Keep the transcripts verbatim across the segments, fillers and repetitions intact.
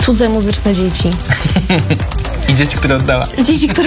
cudze muzyczne dzieci. I dzieci, które oddała. Dzieci, które...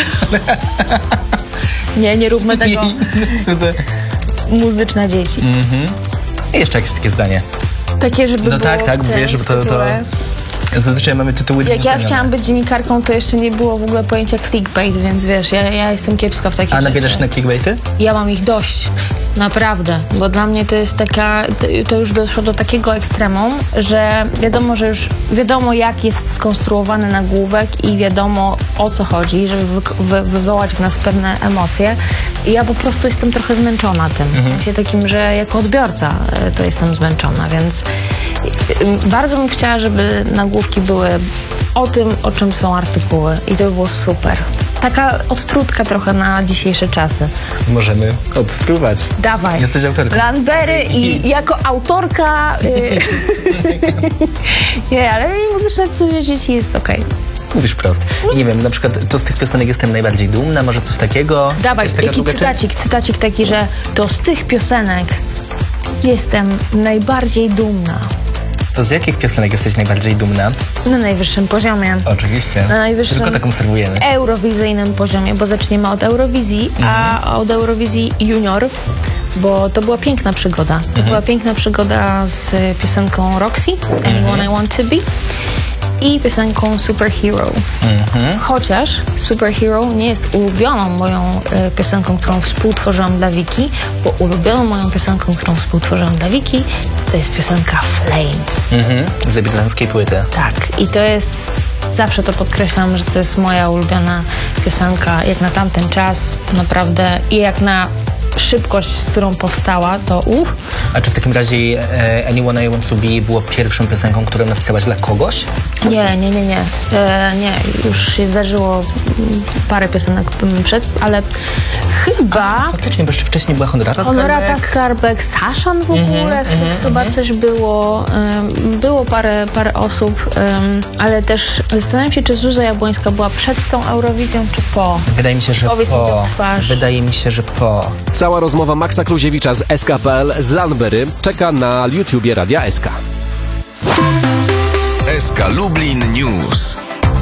Nie, nie róbmy tego. Cudze. Muzyczne dzieci. Mhm. I jeszcze jakieś takie zdanie. Takie, żeby No było tak, tak, w tym, wiesz, żeby to, to... tytule. Zazwyczaj mamy tytuły... Jak ja nieustawione. chciałam być dziennikarką, to jeszcze nie było w ogóle pojęcia clickbait, więc wiesz, ja, ja jestem kiepska w takich A nabierasz rzeczy. na clickbaity? Ja mam ich dość. Naprawdę, bo dla mnie to jest taka, to już doszło do takiego ekstremum, że wiadomo, że już wiadomo, jak jest skonstruowany nagłówek i wiadomo, o co chodzi, żeby wy, wy, wywołać w nas pewne emocje. I ja po prostu jestem trochę zmęczona tym. W sensie takim, że jako odbiorca e, to jestem zmęczona, więc e, bardzo bym chciała, żeby nagłówki były o tym, o czym są artykuły i to by było super. Taka odtrutka trochę na dzisiejsze czasy. Możemy odtruwać. Dawaj. Jesteś autorką. Landberry i jako autorka... Y... Nie, ale muzyczne cudze dzieci jest okej. Okay. Mówisz wprost. I nie wiem, na przykład to z tych piosenek jestem najbardziej dumna, może coś takiego? Dawaj, Jest taka jaki długa cytacik, część? cytacik taki, że to z tych piosenek jestem najbardziej dumna. To z jakich piosenek jesteś najbardziej dumna? Na najwyższym poziomie. Oczywiście. Na najwyższym Tylko taką serwujemy. eurowizyjnym poziomie, bo zaczniemy od Eurowizji, mhm. a od Eurowizji Junior, bo to była piękna przygoda. To mhm. była piękna przygoda z piosenką Roxy, Anyone mhm. I Want To Be, i piosenką Superhero. Mhm. Chociaż Superhero nie jest ulubioną moją e, piosenką, którą współtworzyłam dla Wiki, bo ulubioną moją piosenką, którą współtworzyłam dla Wiki, to jest piosenka Flames. Mhm. Z debiutanckiej płyty. Tak. I to jest, zawsze to podkreślam, że to jest moja ulubiona piosenka, jak na tamten czas, naprawdę, i jak na szybkość, z którą powstała, to uch. A czy w takim razie e, Anyone I Want To Be było pierwszą piosenką, którą napisałaś dla kogoś? Nie, nie, nie, nie. E, nie, już się zdarzyło parę piosenek przed, ale chyba... A, faktycznie, bo jeszcze wcześniej była Honorata Honorata Skarbek. Skarbek, Saszan w ogóle, Mhm, mhm, chyba mhm. coś było. Um, było parę, parę osób, um, ale też zastanawiam się, czy Zuza Jabłońska była przed tą Eurowizją, czy po. Wydaje mi się, że Powiedz mi to po. w twarz. Wydaje mi się, że po. Cała rozmowa Maxa Kluziewicza z S K kropka P L z Landberry czeka na YouTubie Radia S K. S K Lublin News.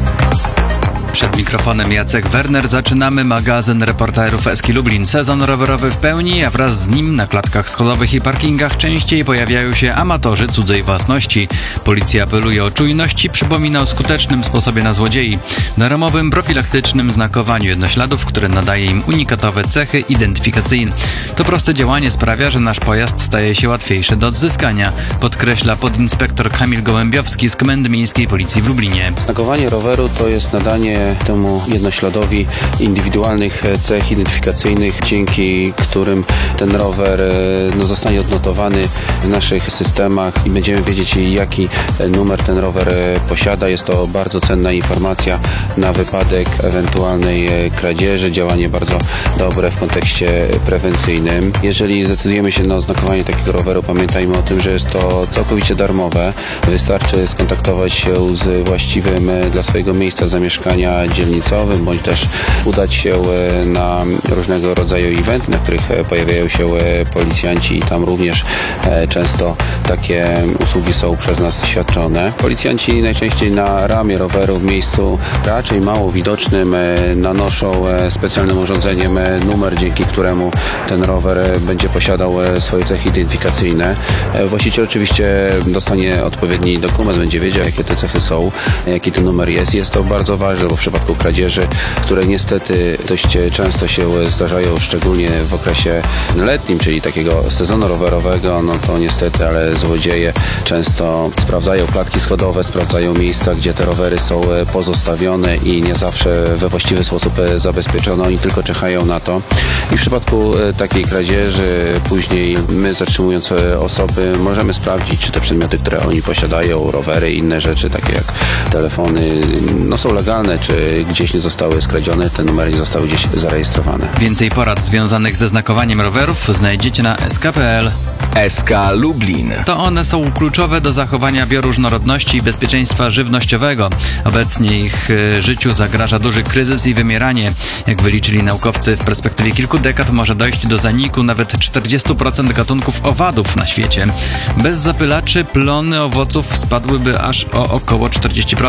Przed mikrofonem Jacek Werner. Zaczynamy magazyn reporterów Eski Lublin. Sezon rowerowy w pełni, a wraz z nim na klatkach schodowych i parkingach częściej pojawiają się amatorzy cudzej własności. Policja apeluje o czujność i przypomina o skutecznym sposobie na złodziei. Darmowym, profilaktycznym znakowaniu jednośladów, które nadaje im unikatowe cechy identyfikacyjne. To proste działanie sprawia, że nasz pojazd staje się łatwiejszy do odzyskania, podkreśla podinspektor Kamil Gołębiowski z Komendy Miejskiej Policji w Lublinie. Znakowanie roweru to jest nadanie temu jednośladowi indywidualnych cech identyfikacyjnych, dzięki którym ten rower no, zostanie odnotowany w naszych systemach i będziemy wiedzieć, jaki numer ten rower posiada. Jest to bardzo cenna informacja na wypadek ewentualnej kradzieży, działanie bardzo dobre w kontekście prewencyjnym. Jeżeli zdecydujemy się na oznakowanie takiego roweru, pamiętajmy o tym, że jest to całkowicie darmowe. Wystarczy skontaktować się z właściwym dla swojego miejsca zamieszkania dzielnicowym, bądź też udać się na różnego rodzaju eventy, na których pojawiają się policjanci i tam również często takie usługi są przez nas świadczone. Policjanci najczęściej na ramię roweru w miejscu raczej mało widocznym nanoszą specjalnym urządzeniem numer, dzięki któremu ten rower będzie posiadał swoje cechy identyfikacyjne. Właściciel oczywiście dostanie odpowiedni dokument, będzie wiedział, jakie te cechy są, jaki ten numer jest. Jest to bardzo ważne, bo w przypadku kradzieży, które niestety dość często się zdarzają, szczególnie w okresie letnim, czyli takiego sezonu rowerowego, no to niestety, ale złodzieje często sprawdzają klatki schodowe, sprawdzają miejsca, gdzie te rowery są pozostawione i nie zawsze we właściwy sposób zabezpieczone. Oni tylko czekają na to. I w przypadku takiej kradzieży później my, zatrzymując osoby, możemy sprawdzić, czy te przedmioty, które oni posiadają, rowery i inne rzeczy, takie jak telefony, no są legalne, czy gdzieś nie zostały skradzione, te numery nie zostały gdzieś zarejestrowane. Więcej porad związanych ze znakowaniem rowerów znajdziecie na S K kropka P L. S K Lublin. To one są kluczowe do zachowania bioróżnorodności i bezpieczeństwa żywnościowego. Obecnie ich y, życiu zagraża duży kryzys i wymieranie. Jak wyliczyli naukowcy, w perspektywie kilku dekad może dojść do zaniku nawet czterdzieści procent gatunków owadów na świecie. Bez zapylaczy plony owoców spadłyby aż o około czterdzieści procent.